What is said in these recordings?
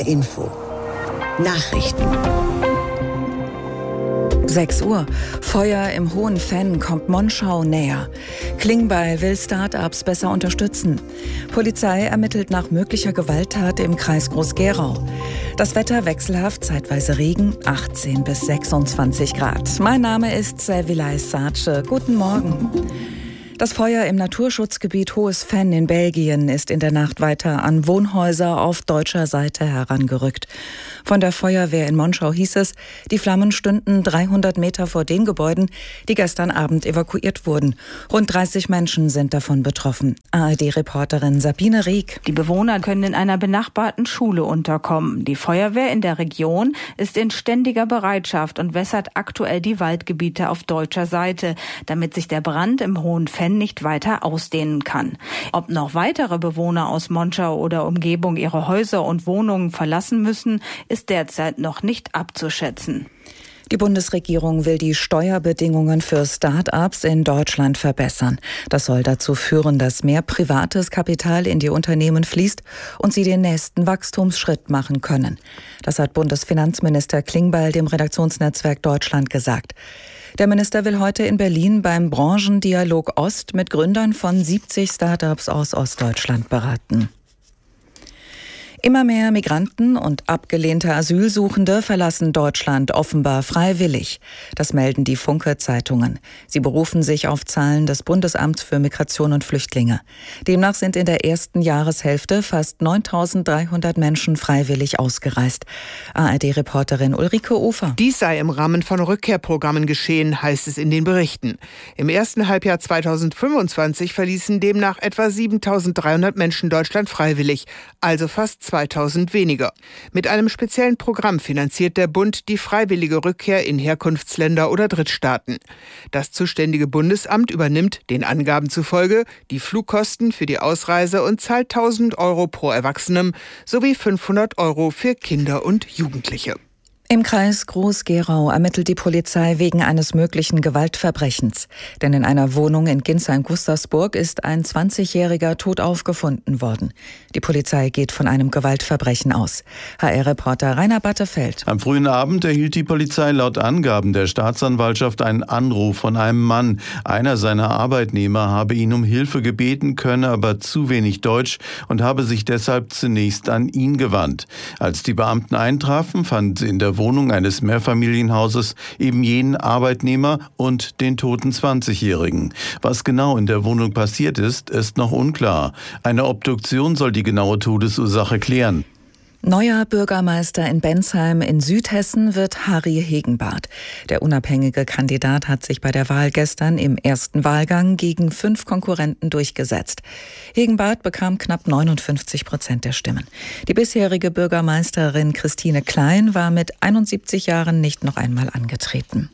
NDR Info. Nachrichten. 6 Uhr. Feuer im Hohen Venn kommt Monschau näher. Klingbeil will Start-ups besser unterstützen. Polizei ermittelt nach möglicher Gewalttat im Kreis Groß-Gerau. Das Wetter wechselhaft, zeitweise Regen, 18 bis 26 Grad. Mein Name ist Servilay Sace. Guten Morgen. Das Feuer im Naturschutzgebiet Hohes Venn in Belgien ist in der Nacht weiter an Wohnhäuser auf deutscher Seite herangerückt. Von der Feuerwehr in Monschau hieß es, die Flammen stünden 300 Meter vor den Gebäuden, die gestern Abend evakuiert wurden. Rund 30 Menschen sind davon betroffen. ARD-Reporterin Sabine Rieck. Die Bewohner können in einer benachbarten Schule unterkommen. Die Feuerwehr in der Region ist in ständiger Bereitschaft und wässert aktuell die Waldgebiete auf deutscher Seite, damit sich der Brand im Hohen Venn nicht weiter ausdehnen kann. Ob noch weitere Bewohner aus Monschau oder Umgebung ihre Häuser und Wohnungen verlassen müssen, ist derzeit noch nicht abzuschätzen. Die Bundesregierung will die Steuerbedingungen für Start-ups in Deutschland verbessern. Das soll dazu führen, dass mehr privates Kapital in die Unternehmen fließt und sie den nächsten Wachstumsschritt machen können. Das hat Bundesfinanzminister Klingbeil dem Redaktionsnetzwerk Deutschland gesagt. Der Minister will heute in Berlin beim Branchendialog Ost mit Gründern von 70 Start-ups aus Ostdeutschland beraten. Immer mehr Migranten und abgelehnte Asylsuchende verlassen Deutschland offenbar freiwillig. Das melden die Funke-Zeitungen. Sie berufen sich auf Zahlen des Bundesamts für Migration und Flüchtlinge. Demnach sind in der ersten Jahreshälfte fast 9.300 Menschen freiwillig ausgereist. ARD-Reporterin Ulrike Ofer. Dies sei im Rahmen von Rückkehrprogrammen geschehen, heißt es in den Berichten. Im ersten Halbjahr 2025 verließen demnach etwa 7.300 Menschen Deutschland freiwillig, also fast 2.000 weniger. Mit einem speziellen Programm finanziert der Bund die freiwillige Rückkehr in Herkunftsländer oder Drittstaaten. Das zuständige Bundesamt übernimmt, den Angaben zufolge, die Flugkosten für die Ausreise und zahlt 1.000 Euro pro Erwachsenem sowie 500 Euro für Kinder und Jugendliche. Im Kreis Groß-Gerau ermittelt die Polizei wegen eines möglichen Gewaltverbrechens. Denn in einer Wohnung in Ginsheim-Gustavsburg ist ein 20-Jähriger tot aufgefunden worden. Die Polizei geht von einem Gewaltverbrechen aus. HR-Reporter Rainer Battefeld. Am frühen Abend erhielt die Polizei laut Angaben der Staatsanwaltschaft einen Anruf von einem Mann. Einer seiner Arbeitnehmer habe ihn um Hilfe gebeten, könne aber zu wenig Deutsch und habe sich deshalb zunächst an ihn gewandt. Als die Beamten eintrafen, fanden sie in der Wohnung eines Mehrfamilienhauses eben jenen Arbeitnehmer und den toten 20-Jährigen. Was genau in der Wohnung passiert ist, ist noch unklar. Eine Obduktion soll die genaue Todesursache klären. Neuer Bürgermeister in Bensheim in Südhessen wird Harry Hegenbarth. Der unabhängige Kandidat hat sich bei der Wahl gestern im ersten Wahlgang gegen 5 Konkurrenten durchgesetzt. Hegenbarth bekam knapp 59% der Stimmen. Die bisherige Bürgermeisterin Christine Klein war mit 71 Jahren nicht noch einmal angetreten.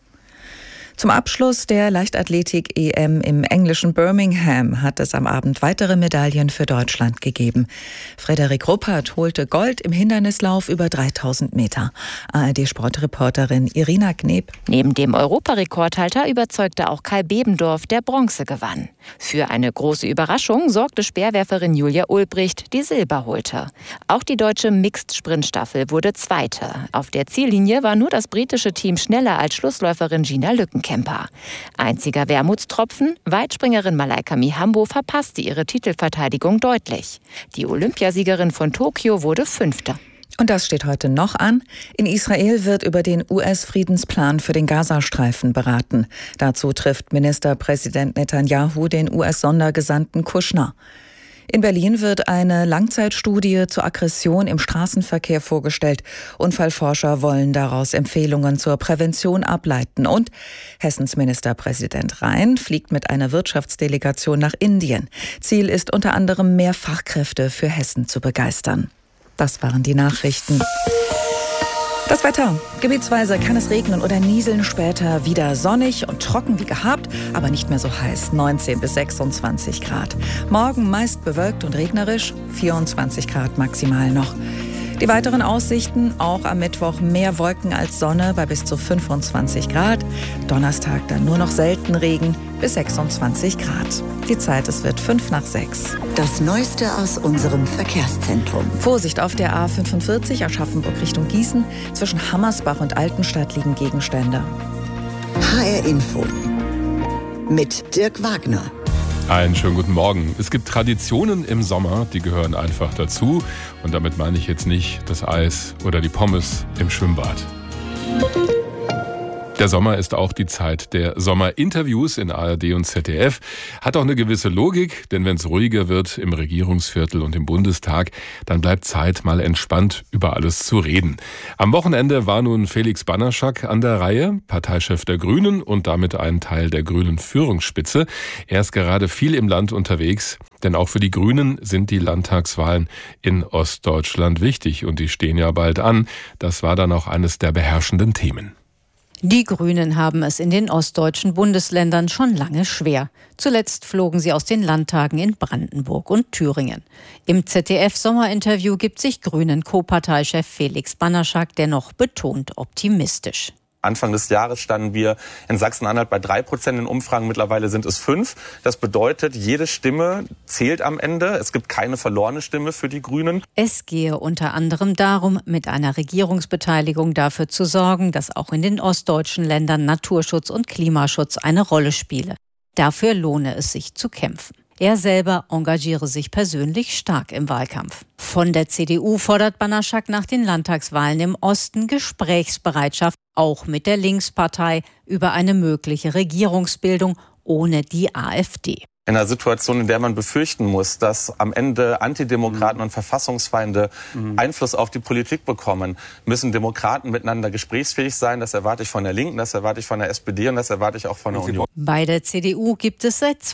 Zum Abschluss der Leichtathletik-EM im englischen Birmingham hat es am Abend weitere Medaillen für Deutschland gegeben. Frederik Ruppert holte Gold im Hindernislauf über 3000 Meter. ARD-Sportreporterin Irina Kneb. Neben dem Europarekordhalter überzeugte auch Kai Bebendorf, der Bronze gewann. Für eine große Überraschung sorgte Speerwerferin Julia Ulbricht, die Silber holte. Auch die deutsche Mixed-Sprintstaffel wurde Zweite. Auf der Ziellinie war nur das britische Team schneller als Schlussläuferin Gina Lückenkämper. Einziger Wermutstropfen, Weitspringerin Malaika Mihambo verpasste ihre Titelverteidigung deutlich. Die Olympiasiegerin von Tokio wurde Fünfte. Und das steht heute noch an. In Israel wird über den US-Friedensplan für den Gazastreifen beraten. Dazu trifft Ministerpräsident Netanyahu den US-Sondergesandten Kushner. In Berlin wird eine Langzeitstudie zur Aggression im Straßenverkehr vorgestellt. Unfallforscher wollen daraus Empfehlungen zur Prävention ableiten. Und Hessens Ministerpräsident Rhein fliegt mit einer Wirtschaftsdelegation nach Indien. Ziel ist unter anderem, mehr Fachkräfte für Hessen zu begeistern. Das waren die Nachrichten. Das Wetter. Gebietsweise kann es regnen oder nieseln, später wieder sonnig und trocken wie gehabt, aber nicht mehr so heiß, 19 bis 26 Grad. Morgen meist bewölkt und regnerisch, 24 Grad maximal noch. Die weiteren Aussichten, auch am Mittwoch mehr Wolken als Sonne bei bis zu 25 Grad. Donnerstag dann nur noch selten Regen, bis 26 Grad. Die Zeit, es wird 5:05. Das Neueste aus unserem Verkehrszentrum. Vorsicht auf der A45 Aschaffenburg Richtung Gießen. Zwischen Hammersbach und Altenstadt liegen Gegenstände. HR Info mit Dirk Wagner. Einen schönen guten Morgen. Es gibt Traditionen im Sommer, die gehören einfach dazu. Und damit meine ich jetzt nicht das Eis oder die Pommes im Schwimmbad. Der Sommer ist auch die Zeit der Sommerinterviews in ARD und ZDF. Hat auch eine gewisse Logik, denn wenn es ruhiger wird im Regierungsviertel und im Bundestag, dann bleibt Zeit, mal entspannt über alles zu reden. Am Wochenende war nun Felix Banaschak an der Reihe, Parteichef der Grünen und damit ein Teil der grünen Führungsspitze. Er ist gerade viel im Land unterwegs, denn auch für die Grünen sind die Landtagswahlen in Ostdeutschland wichtig und die stehen ja bald an. Das war dann auch eines der beherrschenden Themen. Die Grünen haben es in den ostdeutschen Bundesländern schon lange schwer. Zuletzt flogen sie aus den Landtagen in Brandenburg und Thüringen. Im ZDF-Sommerinterview gibt sich Grünen-Co-Parteichef Felix Banaschak dennoch betont optimistisch. Anfang des Jahres standen wir in Sachsen-Anhalt bei 3% in Umfragen. Mittlerweile sind es 5%. Das bedeutet, jede Stimme zählt am Ende. Es gibt keine verlorene Stimme für die Grünen. Es gehe unter anderem darum, mit einer Regierungsbeteiligung dafür zu sorgen, dass auch in den ostdeutschen Ländern Naturschutz und Klimaschutz eine Rolle spiele. Dafür lohne es sich zu kämpfen. Er selber engagiere sich persönlich stark im Wahlkampf. Von der CDU fordert Banaschak nach den Landtagswahlen im Osten Gesprächsbereitschaft, auch mit der Linkspartei, über eine mögliche Regierungsbildung ohne die AfD. In einer Situation, in der man befürchten muss, dass am Ende Antidemokraten und Verfassungsfeinde Einfluss auf die Politik bekommen, müssen Demokraten miteinander gesprächsfähig sein. Das erwarte ich von der Linken, das erwarte ich von der SPD und das erwarte ich auch von der Union. Bei der CDU gibt es seit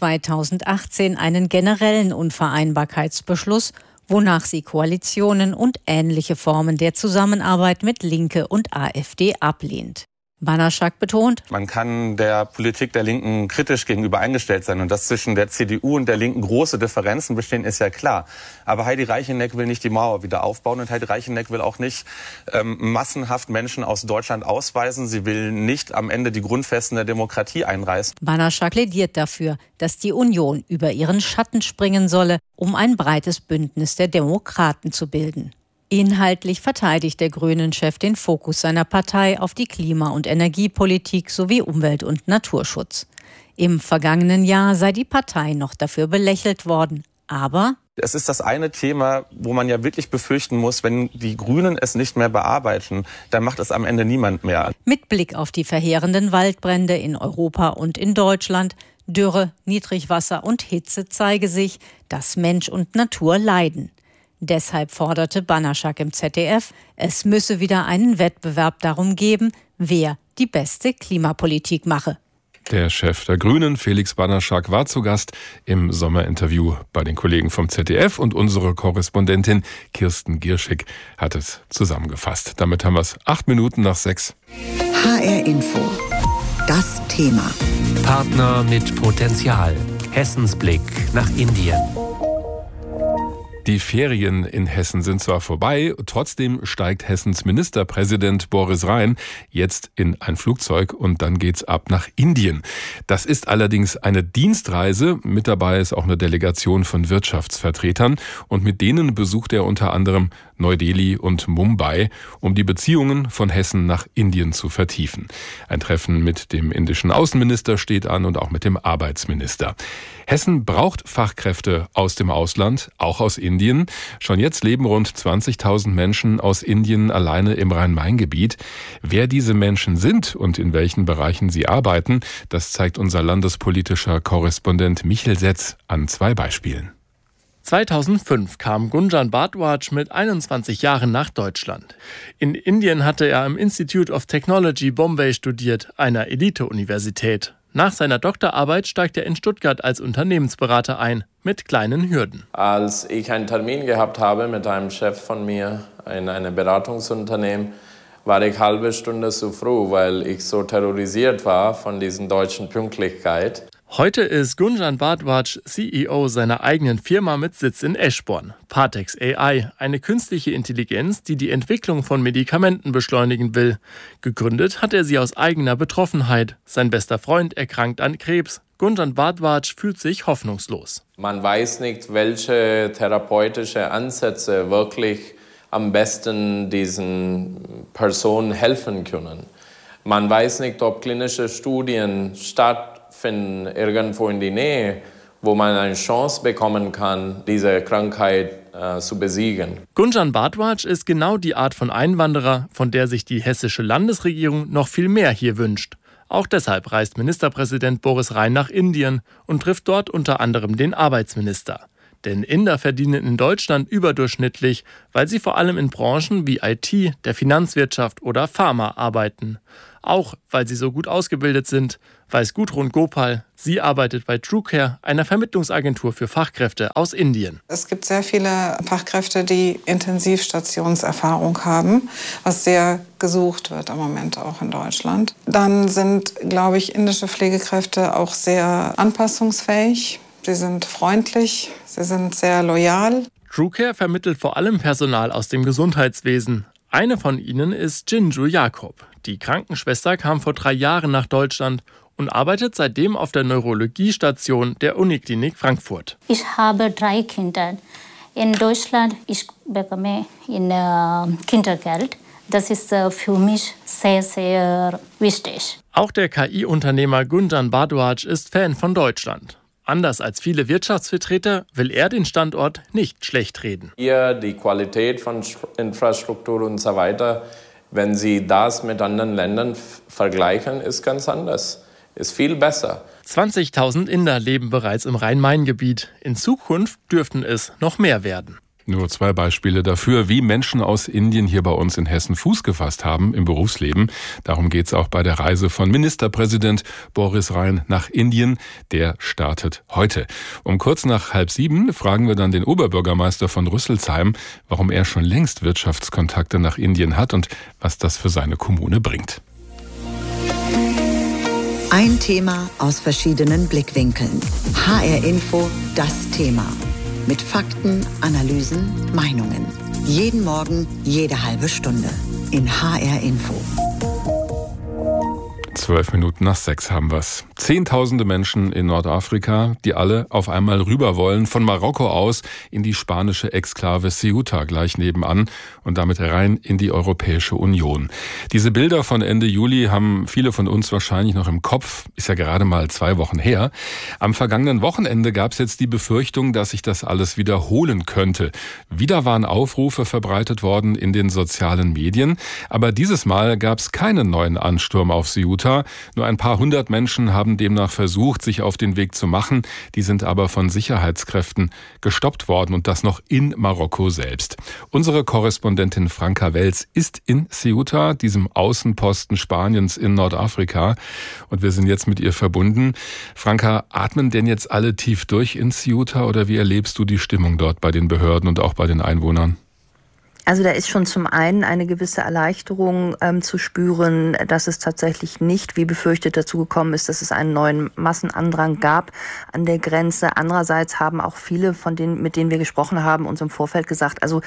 2018 einen generellen Unvereinbarkeitsbeschluss, wonach sie Koalitionen und ähnliche Formen der Zusammenarbeit mit Linke und AfD ablehnt. Banaschak betont, man kann der Politik der Linken kritisch gegenüber eingestellt sein. Und dass zwischen der CDU und der Linken große Differenzen bestehen, ist ja klar. Aber Heidi Reicheneck will nicht die Mauer wieder aufbauen und Heidi Reicheneck will auch nicht massenhaft Menschen aus Deutschland ausweisen. Sie will nicht am Ende die Grundfesten der Demokratie einreißen. Banaschak plädiert dafür, dass die Union über ihren Schatten springen solle, um ein breites Bündnis der Demokraten zu bilden. Inhaltlich verteidigt der Grünen-Chef den Fokus seiner Partei auf die Klima- und Energiepolitik sowie Umwelt- und Naturschutz. Im vergangenen Jahr sei die Partei noch dafür belächelt worden, aber es ist das eine Thema, wo man ja wirklich befürchten muss, wenn die Grünen es nicht mehr bearbeiten, dann macht es am Ende niemand mehr. Mit Blick auf die verheerenden Waldbrände in Europa und in Deutschland, Dürre, Niedrigwasser und Hitze zeige sich, dass Mensch und Natur leiden. Deshalb forderte Banaschak im ZDF, es müsse wieder einen Wettbewerb darum geben, wer die beste Klimapolitik mache. Der Chef der Grünen, Felix Banaschak, war zu Gast im Sommerinterview bei den Kollegen vom ZDF und unsere Korrespondentin Kirsten Gierschig hat es zusammengefasst. Damit haben wir es 6:08. HR Info. Das Thema. Partner mit Potenzial. Hessens Blick nach Indien. Die Ferien in Hessen sind zwar vorbei, trotzdem steigt Hessens Ministerpräsident Boris Rhein jetzt in ein Flugzeug und dann geht's ab nach Indien. Das ist allerdings eine Dienstreise, mit dabei ist auch eine Delegation von Wirtschaftsvertretern und mit denen besucht er unter anderem Neu-Delhi und Mumbai, um die Beziehungen von Hessen nach Indien zu vertiefen. Ein Treffen mit dem indischen Außenminister steht an und auch mit dem Arbeitsminister. Hessen braucht Fachkräfte aus dem Ausland, auch aus Indien. Schon jetzt leben rund 20.000 Menschen aus Indien alleine im Rhein-Main-Gebiet. Wer diese Menschen sind und in welchen Bereichen sie arbeiten, das zeigt unser landespolitischer Korrespondent Michel Setz an 2 Beispielen. 2005 kam Gunjan Bhardwaj mit 21 Jahren nach Deutschland. In Indien hatte er am Institute of Technology Bombay studiert, einer Elite-Universität. Nach seiner Doktorarbeit steigt er in Stuttgart als Unternehmensberater ein, mit kleinen Hürden. Als ich einen Termin gehabt habe mit einem Chef von mir in einem Beratungsunternehmen, war ich halbe Stunde zu früh, weil ich so terrorisiert war von diesen deutschen Pünktlichkeit. Heute ist Gunjan Bhardwaj CEO seiner eigenen Firma mit Sitz in Eschborn, Partex AI, eine künstliche Intelligenz, die die Entwicklung von Medikamenten beschleunigen will. Gegründet hat er sie aus eigener Betroffenheit. Sein bester Freund erkrankt an Krebs. Gunjan Bhardwaj fühlt sich hoffnungslos. Man weiß nicht, welche therapeutische Ansätze wirklich am besten diesen Personen helfen können. Man weiß nicht, ob klinische Studien stattfinden irgendwo in die Nähe, wo man eine Chance bekommen kann, diese Krankheit zu besiegen. Gunjan Bhardwaj ist genau die Art von Einwanderer, von der sich die hessische Landesregierung noch viel mehr hier wünscht. Auch deshalb reist Ministerpräsident Boris Rhein nach Indien und trifft dort unter anderem den Arbeitsminister. Denn Inder verdienen in Deutschland überdurchschnittlich, weil sie vor allem in Branchen wie IT, der Finanzwirtschaft oder Pharma arbeiten. Auch weil sie so gut ausgebildet sind, weiß Gudrun Gopal. Sie arbeitet bei TrueCare, einer Vermittlungsagentur für Fachkräfte aus Indien. Es gibt sehr viele Fachkräfte, die Intensivstationserfahrung haben, was sehr gesucht wird im Moment auch in Deutschland. Dann sind, glaube ich, indische Pflegekräfte auch sehr anpassungsfähig. Sie sind freundlich, sie sind sehr loyal. TrueCare vermittelt vor allem Personal aus dem Gesundheitswesen. Eine von ihnen ist Jinju Jakob. Die Krankenschwester kam vor 3 Jahren nach Deutschland und arbeitet seitdem auf der Neurologiestation der Uniklinik Frankfurt. Ich habe 3 Kinder. In Deutschland ich bekomme Kindergeld. Das ist für mich sehr, sehr wichtig. Auch der KI-Unternehmer Gunjan Bhardwaj ist Fan von Deutschland. Anders als viele Wirtschaftsvertreter will er den Standort nicht schlecht reden. Hier die Qualität von Infrastruktur und so weiter, wenn Sie das mit anderen Ländern vergleichen, ist ganz anders. Ist viel besser. 20.000 Inder leben bereits im Rhein-Main-Gebiet. In Zukunft dürften es noch mehr werden. Nur 2 Beispiele dafür, wie Menschen aus Indien hier bei uns in Hessen Fuß gefasst haben im Berufsleben. Darum geht es auch bei der Reise von Ministerpräsident Boris Rhein nach Indien. Der startet heute. Um kurz nach 6:30 fragen wir dann den Oberbürgermeister von Rüsselsheim, warum er schon längst Wirtschaftskontakte nach Indien hat und was das für seine Kommune bringt. Ein Thema aus verschiedenen Blickwinkeln. HR Info, das Thema. Mit Fakten, Analysen, Meinungen. Jeden Morgen, jede halbe Stunde. In HR Info. 6:12 haben wir's. Zehntausende Menschen in Nordafrika, die alle auf einmal rüber wollen, von Marokko aus in die spanische Exklave Ceuta gleich nebenan und damit rein in die Europäische Union. Diese Bilder von Ende Juli haben viele von uns wahrscheinlich noch im Kopf, ist ja gerade mal 2 Wochen her. Am vergangenen Wochenende gab es jetzt die Befürchtung, dass sich das alles wiederholen könnte. Wieder waren Aufrufe verbreitet worden in den sozialen Medien, aber dieses Mal gab es keinen neuen Ansturm auf Ceuta. Nur ein paar 100 Menschen haben demnach versucht, sich auf den Weg zu machen. Die sind aber von Sicherheitskräften gestoppt worden und das noch in Marokko selbst. Unsere Korrespondentin Franka Welz ist in Ceuta, diesem Außenposten Spaniens in Nordafrika. Und wir sind jetzt mit ihr verbunden. Franka, atmen denn jetzt alle tief durch in Ceuta oder wie erlebst du die Stimmung dort bei den Behörden und auch bei den Einwohnern? Also da ist schon zum einen eine gewisse Erleichterung zu spüren, dass es tatsächlich nicht, wie befürchtet, dazu gekommen ist, dass es einen neuen Massenandrang gab an der Grenze. Andererseits haben auch viele von denen, mit denen wir gesprochen haben, uns im Vorfeld gesagt, also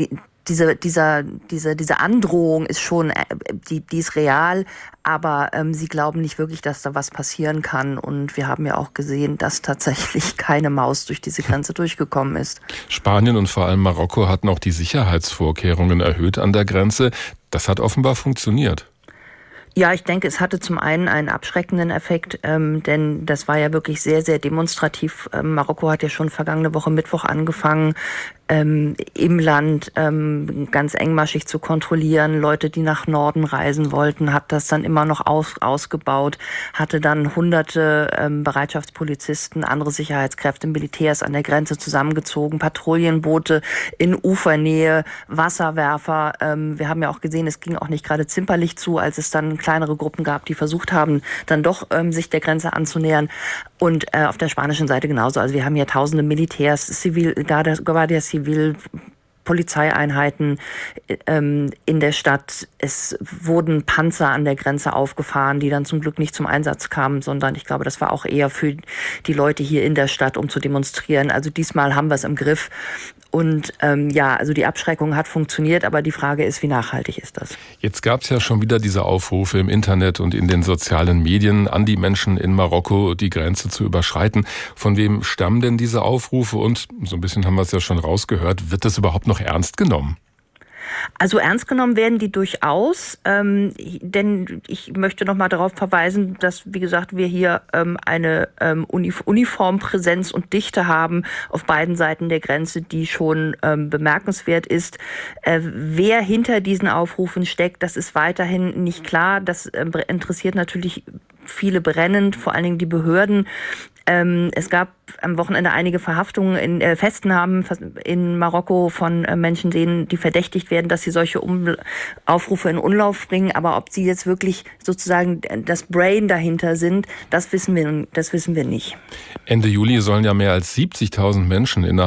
diese Androhung ist schon, die ist real, aber sie glauben nicht wirklich, dass da was passieren kann. Und wir haben ja auch gesehen, dass tatsächlich keine Maus durch diese Grenze durchgekommen ist. Spanien und vor allem Marokko hatten auch die Sicherheitsvorkehrungen erhöht an der Grenze. Das hat offenbar funktioniert. Ja, ich denke, es hatte zum einen einen abschreckenden Effekt, denn das war ja wirklich sehr, sehr demonstrativ. Marokko hat ja schon vergangene Woche Mittwoch angefangen, im Land ganz engmaschig zu kontrollieren. Leute, die nach Norden reisen wollten, hat das dann immer noch ausgebaut, hatte dann hunderte Bereitschaftspolizisten, andere Sicherheitskräfte, Militärs an der Grenze zusammengezogen, Patrouillenboote in Ufernähe, Wasserwerfer. Wir haben ja auch gesehen, es ging auch nicht gerade zimperlich zu, als es dann kleinere Gruppen gab, die versucht haben, dann doch sich der Grenze anzunähern. Und auf der spanischen Seite genauso. Also wir haben ja tausende Militärs, Guardia Civil, Polizeieinheiten in der Stadt. Es wurden Panzer an der Grenze aufgefahren, die dann zum Glück nicht zum Einsatz kamen, sondern ich glaube, das war auch eher für die Leute hier in der Stadt, um zu demonstrieren. Also diesmal haben wir es im Griff. Und also die Abschreckung hat funktioniert, aber die Frage ist, wie nachhaltig ist das? Jetzt gab es ja schon wieder diese Aufrufe im Internet und in den sozialen Medien an die Menschen in Marokko, die Grenze zu überschreiten. Von wem stammen denn diese Aufrufe? Und so ein bisschen haben wir es ja schon rausgehört, wird das überhaupt noch ernst genommen? Also ernst genommen werden die durchaus, denn ich möchte noch mal darauf verweisen, dass, wie gesagt, wir hier eine Uniformpräsenz und Dichte haben auf beiden Seiten der Grenze, die schon bemerkenswert ist. Wer hinter diesen Aufrufen steckt, das ist weiterhin nicht klar. Das interessiert natürlich viele brennend, vor allen Dingen die Behörden. Es gab am Wochenende einige Verhaftungen, Festnahmen in Marokko von Menschen, die verdächtigt werden, dass sie solche Aufrufe in Umlauf bringen. Aber ob sie jetzt wirklich sozusagen das Brain dahinter sind, das wissen wir nicht. Ende Juli sollen ja mehr als 70.000 Menschen innerhalb